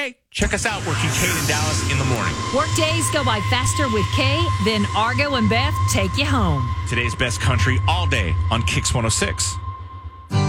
Hey, check us out working Kate and Dallas in the morning. Workdays go by faster with Kay, then Argo and Beth take you home. Today's best country all day on Kix 106.